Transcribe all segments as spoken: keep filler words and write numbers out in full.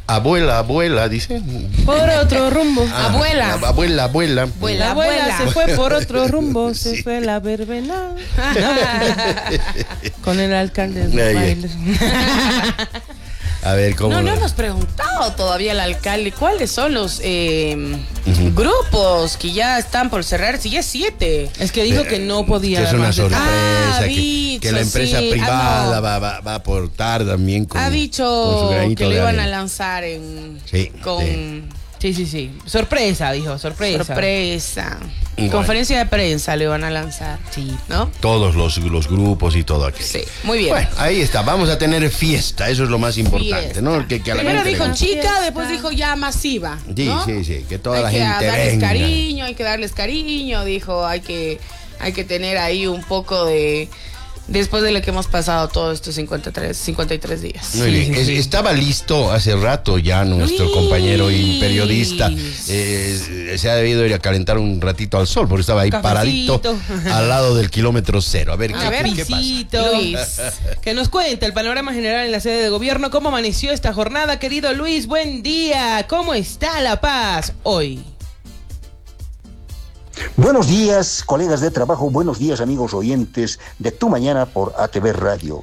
Abuela, abuela, dice. Por otro rumbo. Ah, abuela. Abuela, abuela. Abuela, abuela, se fue por otro rumbo, se Sí. fue la verbena. Con el alcalde de Ay, bailes. A ver, ¿cómo? No, no hemos preguntado todavía al alcalde cuáles son los eh, uh-huh. grupos que ya están por cerrarse. Ya es siete. Es que dijo que no podía. Que es una sorpresa. Ah, que, dicho, que la empresa sí. privada ah, no. va, va, va a aportar también con. Ha dicho con su granito que lo de iban arena. a lanzar en. Sí, con. sí. Sí, sí, sí. Sorpresa, dijo, sorpresa. Sorpresa. Bueno. Conferencia de prensa le van a lanzar. Sí. ¿No? Todos los, los grupos y todo aquello. Sí, muy bien. Bueno, ahí está. Vamos a tener fiesta. Eso es lo más importante, Fiesta. ¿no? Que, que a la Primero gente dijo le guste. chica, Fiesta. después dijo ya masiva. Sí, ¿no? sí, sí. Que toda hay la que gente darles venga. cariño, hay que darles cariño. Dijo, hay que, hay que tener ahí un poco de. Después de lo que hemos pasado todos estos cincuenta y tres, cincuenta y tres días. Muy bien. Es- Estaba listo hace rato ya nuestro Luis. compañero y periodista. Eh, se ha debido ir a calentar un ratito al sol porque estaba ahí Cafecito. paradito al lado del kilómetro cero. A ver, A ¿qué, ver, qué pasa? Luisito, Luis. que nos cuente el panorama general en la sede de gobierno. ¿Cómo amaneció esta jornada, querido Luis? Buen día. ¿Cómo está La Paz hoy? Buenos días, colegas de trabajo, buenos días, amigos oyentes de Tu Mañana por A T V Radio.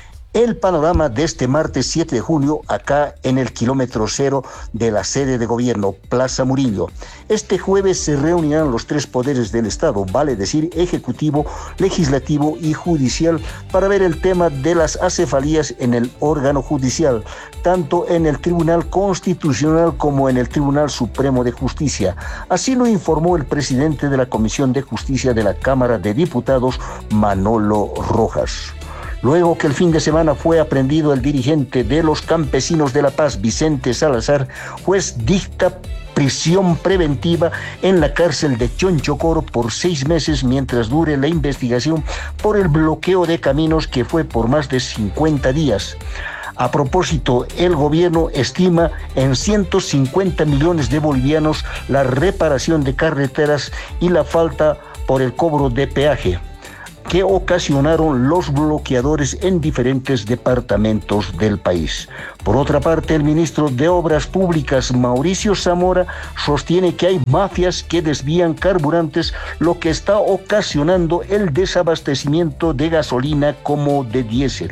El panorama de este martes siete de junio, acá en el kilómetro cero de la sede de gobierno, Plaza Murillo. Este jueves se reunirán los tres poderes del Estado, vale decir, ejecutivo, legislativo y judicial, para ver el tema de las acefalías en el órgano judicial, tanto en el Tribunal Constitucional como en el Tribunal Supremo de Justicia. Así lo informó el presidente de la Comisión de Justicia de la Cámara de Diputados, Manolo Rojas. Luego que el fin de semana fue aprendido el dirigente de los campesinos de La Paz, Vicente Salazar, juez dicta prisión preventiva en la cárcel de Chonchocoro por seis meses mientras dure la investigación por el bloqueo de caminos que fue por más de cincuenta días. A propósito, el gobierno estima en ciento cincuenta millones de bolivianos la reparación de carreteras y la falta por el cobro de peaje que ocasionaron los bloqueadores en diferentes departamentos del país. Por otra parte, el ministro de Obras Públicas, Mauricio Zamora, sostiene que hay mafias que desvían carburantes, lo que está ocasionando el desabastecimiento de gasolina como de diésel.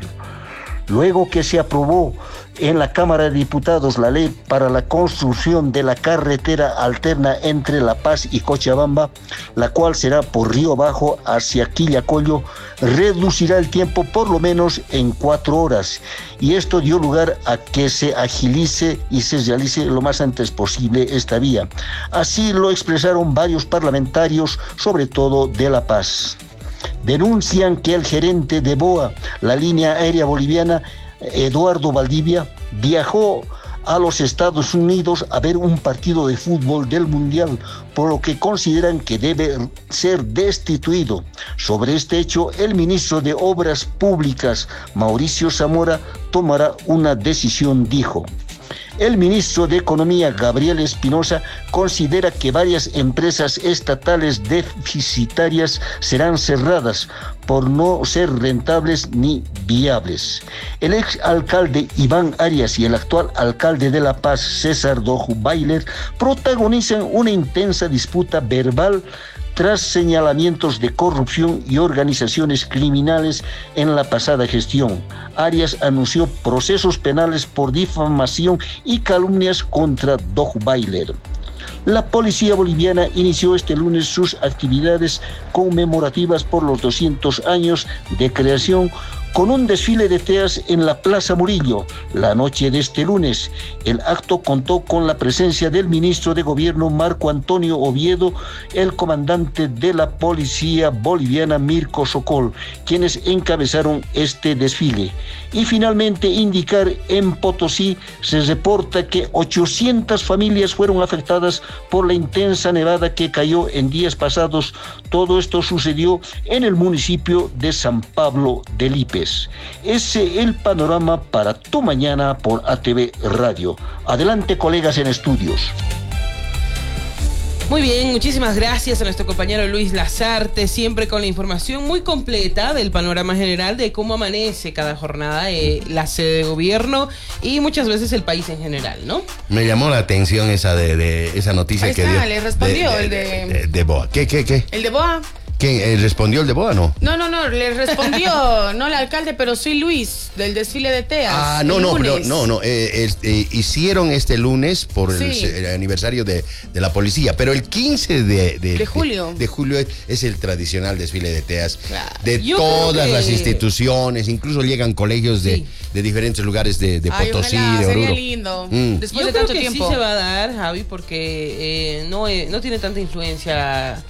Luego que se aprobó en la Cámara de Diputados la ley para la construcción de la carretera alterna entre La Paz y Cochabamba, la cual será por Río Bajo hacia Quillacollo, reducirá el tiempo por lo menos en cuatro horas. Y esto dio lugar a que se agilice y se realice lo más antes posible esta vía. Así lo expresaron varios parlamentarios, sobre todo de La Paz. Denuncian que el gerente de B O A, la línea aérea boliviana, Eduardo Valdivia, viajó a los Estados Unidos a ver un partido de fútbol del Mundial, por lo que consideran que debe ser destituido. Sobre este hecho, el ministro de Obras Públicas, Mauricio Zamora, tomará una decisión, dijo. El ministro de Economía, Gabriel Espinosa, considera que varias empresas estatales deficitarias serán cerradas por no ser rentables ni viables. El ex alcalde Iván Arias y el actual alcalde de La Paz, César Dojú-Bailer, protagonizan una intensa disputa verbal tras señalamientos de corrupción y organizaciones criminales en la pasada gestión. Arias anunció procesos penales por difamación y calumnias contra Dojú-Bailer. La policía boliviana inició este lunes sus actividades conmemorativas por los doscientos años de creación con un desfile de teas en la Plaza Murillo. La noche de este lunes, el acto contó con la presencia del ministro de Gobierno Marco Antonio Oviedo, el comandante de la policía boliviana Mirko Sokol, quienes encabezaron este desfile. Y finalmente indicar, en Potosí se reporta que ochocientas familias fueron afectadas por la intensa nevada que cayó en días pasados. Todo esto sucedió en el municipio de San Pablo del Ipe. Ese es el panorama para Tu Mañana por A T V Radio. Adelante, colegas en estudios. Muy bien, muchísimas gracias a nuestro compañero Luis Lazarte, siempre con la información muy completa del panorama general de cómo amanece cada jornada eh, la sede de gobierno y muchas veces el país en general, ¿no? Me llamó la atención esa de, de esa noticia Ahí que está, dio. le respondió de, el de, de- de, de Boa. ¿Qué, qué, qué? El de Boa. ¿Quién eh, respondió el de Boa, no? No, no, no, le respondió, no el alcalde, pero soy Luis, del desfile de Teas. Ah, no, el no, pero lunes. no, no. eh, es- eh, hicieron este lunes por el, Sí. el aniversario de, de la policía, pero el quince de, de, De julio. De, de julio es, es el tradicional desfile de teas Claro. de Yo todas creo que- las instituciones, incluso llegan colegios de, Sí. de diferentes lugares de, de Ay, Potosí, ojalá, de sería Oruro. lindo. Mm. Después Yo de creo tanto que tiempo. sí se va a dar, Javi, porque eh, no, eh, no tiene tanta influencia,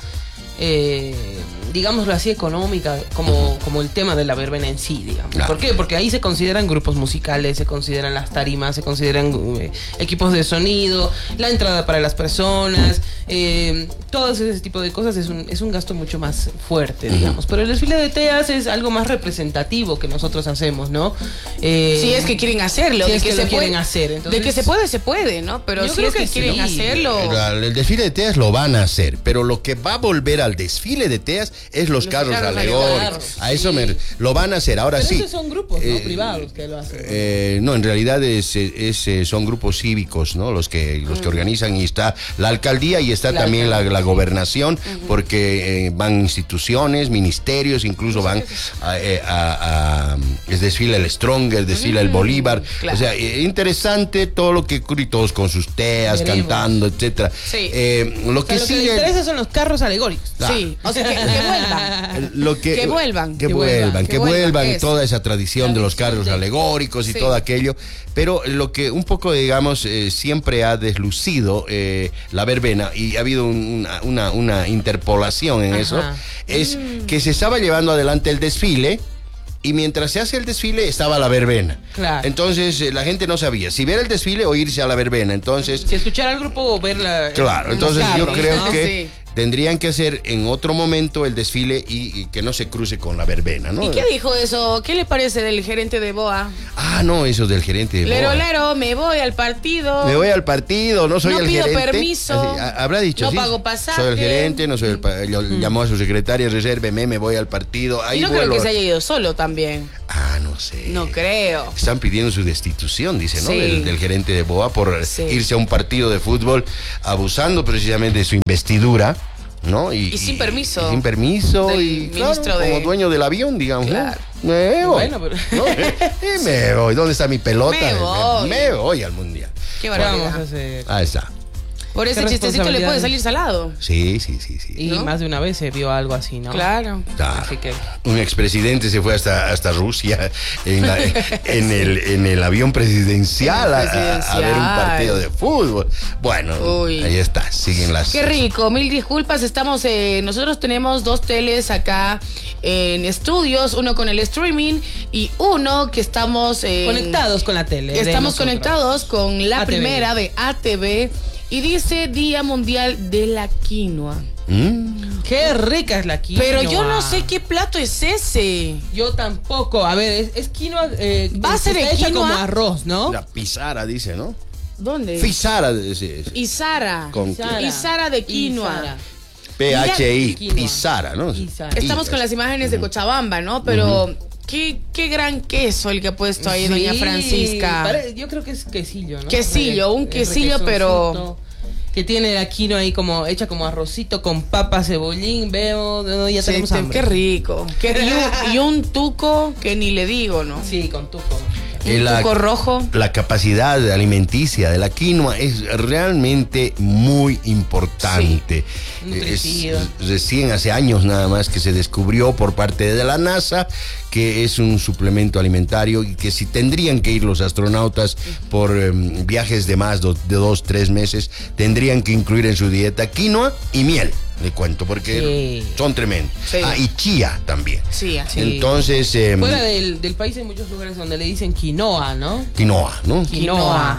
eh, digámoslo así, económica, como, como el tema de la verbena en sí, digamos. Claro. ¿Por qué? Porque ahí se consideran grupos musicales, se consideran las tarimas, se consideran eh, equipos de sonido, la entrada para las personas, eh, todo ese tipo de cosas es un, es un gasto mucho más fuerte, digamos. Pero el desfile de teas es algo más representativo que nosotros hacemos, ¿no? Eh, Si es que quieren hacerlo, si de es que, que se lo puede, quieren hacer, entonces- de que se puede, se puede, ¿no? Pero Yo si creo es que, que quieren sí. hacerlo. El, el desfile de teas lo van a hacer, pero lo que va a volver al desfile de teas es los, Los carros, carros alegóricos. alegóricos, A eso me lo van a hacer. Ahora Pero sí. esos son grupos, ¿no? Eh, privados que lo hacen. ¿no? Eh, no, en realidad es, es, eh, son grupos cívicos, ¿no? Los que los que organizan, y está la alcaldía y está La también la, alcaldía. la gobernación, porque eh, van instituciones, ministerios, incluso van a, eh, a- a- es desfila el Stronger, desfila el Bolívar, claro. o sea, eh, interesante todo lo que ocurre, y todos con sus teas, Veremos. cantando, etcétera. Sí. Eh, lo O sea, que lo que le sigue, interesa son los carros alegóricos. Ah. Sí, o sea, que, que vuelvan. lo que, Que vuelvan. que Que vuelvan, vuelvan, que que vuelvan, vuelvan eso. toda esa tradición de los carros alegóricos y Sí. todo aquello, pero lo que un poco, digamos, eh, siempre ha deslucido eh, la verbena, y ha habido un- una, una, una interpolación en Ajá. eso, es que se estaba llevando adelante el desfile, y mientras se hace el desfile estaba la verbena. Claro. Entonces eh, la gente no sabía si ver el desfile o irse a la verbena. Entonces, Si escuchar al grupo o ver la. claro, los entonces yo carros, creo ¿no? que Sí. tendrían que hacer en otro momento el desfile, y, y que no se cruce con la verbena, ¿no? ¿Y qué dijo eso? ¿Qué le parece del gerente de Boa? Ah, no, eso del gerente de Lero, Boa. lero, me voy al partido. Me voy al partido, no soy No el pido gerente. permiso. Así, a- habrá dicho, No sí. pago pasaje. Soy el gerente, no soy el pa- yo- llamó a su secretaria, resérveme, me voy al partido. Ahí Y no creo vuelvo. que se haya ido solo también. Ah, no sé. No creo. Están pidiendo su destitución, dice, ¿no? Sí. Del, del gerente de Boa por Sí. irse a un partido de fútbol, abusando precisamente de su investidura, ¿no? Y sin permiso. y sin permiso Del y claro, ministro de- como dueño del avión, digamos. ¿no? Claro. Me voy. Bueno, pero- ¿no? Y me voy. ¿Dónde está mi pelota? Me voy. Me voy al mundial. Qué ¿Qué vamos a barbaridad. hacer? Ahí está. Por ese Qué chistecito le puede responsabilidad. salir salado. Sí, sí, sí, sí. Y ¿No? más de una vez se vio algo así, ¿no? Claro. Claro. Así que. Un expresidente se fue hasta, hasta Rusia en, la- en, el, en el avión presidencial, a- El a- A, presidencial. ver un partido de fútbol. Bueno, Uy. ahí está, siguen las... Qué rico, mil disculpas. Estamos, eh, nosotros tenemos dos teles acá en estudios, uno con el streaming y uno que estamos en- Conectados con la tele. de Estamos nosotros. conectados con la A T V. primera de A T V y dice Día Mundial de la Quinoa. ¿Mm? Qué rica es la quinoa. Pero yo no sé qué plato es ese. Yo tampoco. A ver, es, es quinoa. Eh, Va a ser está de hecha quinoa. como arroz, ¿no? La pisara, dice, ¿no? ¿Dónde? Fisara, dice. Isara. Con Isara. Isara de quinoa. Isara. P H I, Quinoa. pisara, ¿no? Isara. Estamos con las imágenes de Cochabamba, ¿no? Pero qué, qué gran queso el que ha puesto ahí doña Sí, Francisca. pare- yo creo que es quesillo, ¿no? Quesillo, un El- el quesillo, requesoncito, pero- que tiene la quinoa ahí como hecha como arrocito con papa, cebollín, veo, no, ya Sí, tenemos te- hambre. qué rico. Qué- y, un, y un tuco que ni le digo, ¿no? Sí, con tuco. Eh, Un la- tuco rojo. La capacidad alimenticia de la quinoa es realmente muy importante. Sí, nutritiva. Es recién hace años nada más que se descubrió por parte de la NASA que es un suplemento alimentario, y que si tendrían que ir los astronautas por em, viajes de más do- de dos, tres meses, tendrían que incluir en su dieta quinoa y miel, le cuento, porque Sí. son tremendos. Sí. Ah, y chía también. Sí, así. Sí. Entonces, em, Fuera del, del país hay muchos lugares donde le dicen quinoa, ¿no? quinoa, ¿no? Quinoa.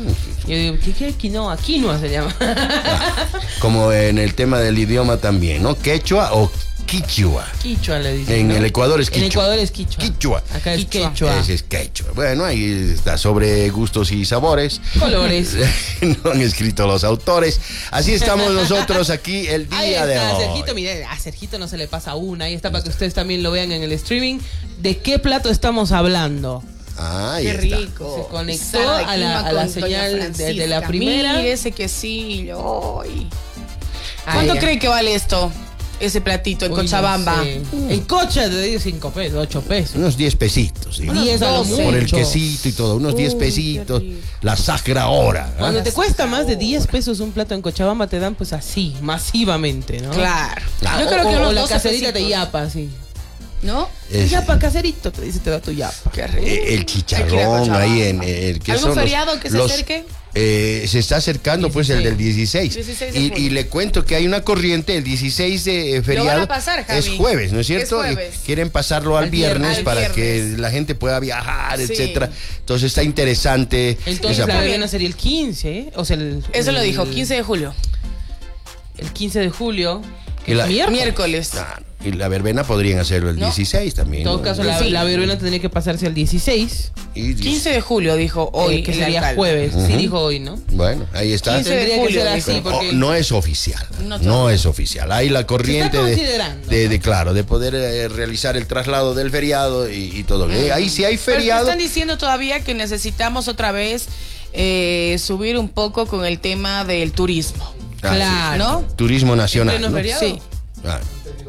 Yo digo, ¿qué, qué es quinoa? Quinoa se llama. Como en el tema del idioma también, ¿no? Quechua o quichua. Quichua le dicen. En ¿no? el Ecuador es quichua. En Ecuador es quichua. Quichua. Acá es Quichua. quechua. Ese es quechua. Bueno, ahí está sobre gustos y sabores. Colores. No han escrito los autores. Así estamos nosotros aquí el Ahí día de está, hoy. Sergito, mire, a Sergito no se le pasa una. Ahí está para que ustedes también lo vean en el streaming. ¿De qué plato estamos hablando? Ah, ahí Qué está. rico. Se conectó Sala de a la- clima a la con señal doña de- de la Francisca. primera. Mire ese quesillo. Ay. Ah, ¿Cuánto ya. cree que vale esto? Ese platito en Uy, no Cochabamba. sé. En Cocha te digo cinco pesos, ocho pesos. Unos diez pesitos. ¿sí? diez a lo doce. Por el mucho. quesito y todo. Unos diez Uy, qué pesitos. rico. La sacra hora. ¿ah? Cuando te cuesta más de diez pesos un plato en Cochabamba, te dan pues así, masivamente, ¿no? Claro. Claro. Yo creo O- que o unos la doce caserita de pesitos. yapa, así. ¿No? Es- Yapa, caserito, te dice, te da tu yapa. Qué rico. Eh, el Hay que ir a chicharrón Cochabamba. ahí en el que ¿Algún son los- feriado que se los- acerque? eh, se está acercando pues el del dieciséis. dieciséis de Y, julio. y le cuento que hay una corriente el dieciséis de eh, feriado. van a pasar, Javi. Es jueves, ¿no es cierto? Es jueves. Y quieren pasarlo al, Al viernes, viernes. Al para viernes. que la gente pueda viajar, Sí. etcétera. Entonces está interesante. Entonces esa la parte. verbena sería el quince, ¿eh? O sea, el, Eso lo el- dijo, quince de julio. El quince de julio. Y la- miércoles. Miércoles. Claro, y la verbena podrían hacerlo el ¿No? dieciséis también. En todo ¿no? caso, la, Sí. la verbena tendría que pasarse al dieciséis, Y diez- quince de julio dijo hoy, eh, que el sería alcalde. jueves. Sí, dijo hoy, ¿no? Bueno, ahí está. quince de Tendría que julio, ser dijo. así, porque... Oh, no es oficial, No, no, es oficial. Hay la corriente Se está de, considerando, de, ¿no? de, claro, de poder eh, realizar el traslado del feriado y, y todo. Eh, ahí sí hay Pero es que feriado. están diciendo todavía que necesitamos otra vez eh, subir un poco con el tema del turismo. Ah, sí. Claro. ¿No? Turismo nacional. ¿En pleno ¿no? feriado? Sí. Ah,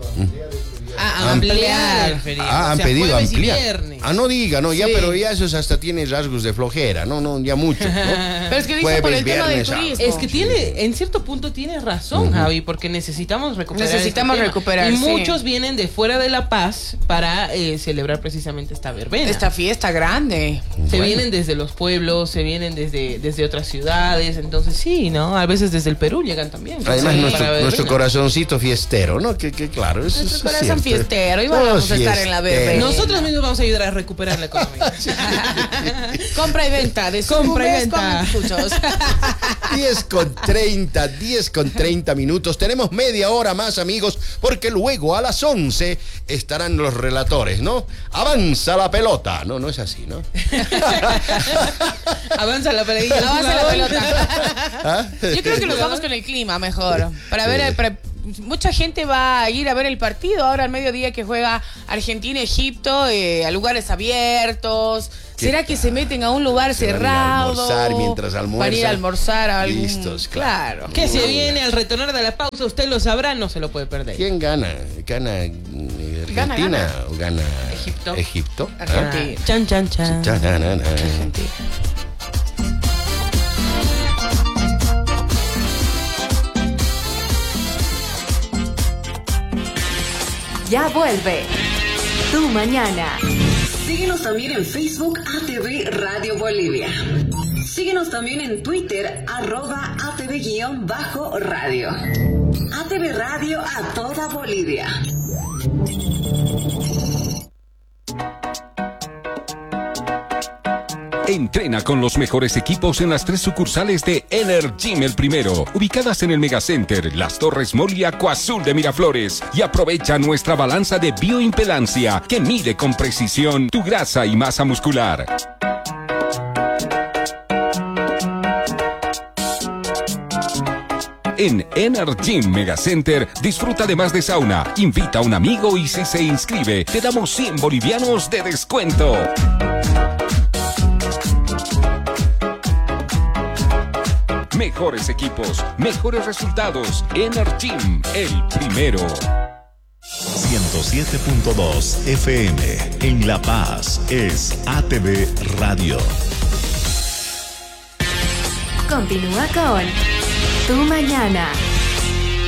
Ah, ampliar el feriado. Ah, O han sea, pedido jueves y ampliar. viernes. Ah, no diga, no, ya, Sí. pero ya eso hasta tiene rasgos de flojera, no, no, ya mucho. ¿no? Pero es que dice Jueves, por el tema del viernes, sábado. turismo. Es que tiene, en cierto punto tiene razón, Javi, porque necesitamos recuperar. Necesitamos este tema. recuperar, Y sí. muchos vienen de fuera de La Paz para eh, celebrar precisamente esta verbena. Esta fiesta grande. Se Bueno. vienen desde los pueblos, se vienen desde, desde otras ciudades, entonces sí, ¿no? A veces desde el Perú llegan también. Además, Sí, nuestro, para verbena. nuestro corazoncito fiestero, ¿no? Que, que claro, eso Nuestro es corazón cierto. fiestero, y Todos vamos a estar en la fiesteros. verbena. Nosotros mismos vamos a ayudar a recuperar la economía. Compra y venta de Compra y Sucumbes venta. con Cuchos. diez con treinta, diez con treinta minutos. Tenemos media hora más, amigos, porque luego a las once estarán los relatores, ¿no? Avanza la pelota. No, no es así, ¿no? Avanza la pelotita. Avanza la pelota. ¿Ah? Yo creo que nos vamos con el clima mejor. Para ver, eh, para- mucha gente va a ir a ver el partido ahora al mediodía que juega Argentina-Egipto, eh, a lugares abiertos. ¿Qué ¿Será que tal? se meten a un lugar Se van a ir a cerrado? almorzar mientras almuerzan. Para ir a almorzar a algún... Listos, claro. claro. Que se viene al retornar de la pausa, usted lo sabrá, no se lo puede perder. ¿Quién gana? ¿Gana eh, Gana, Argentina gana. o gana Egipto. Egipto? ¿Ah? Argentina. Chan, chan, chan. Chananana. Argentina. Ya vuelve. Tu mañana. Síguenos también en Facebook A T V Radio Bolivia. Síguenos también en Twitter, arroba A T V-radio. A T V Radio a toda Bolivia. Entrena con los mejores equipos en las tres sucursales de Energym El Primero, ubicadas en el Megacenter, Las Torres Mall y Acuazul de Miraflores. Y aprovecha nuestra balanza de bioimpedancia que mide con precisión tu grasa y masa muscular. En Energym Megacenter disfruta además de sauna, invita a un amigo y si se inscribe te damos cien bolivianos de descuento. Mejores equipos, mejores resultados. Energym, el primero. ciento siete punto dos F M en La Paz es A T V Radio. Continúa con Tu mañana.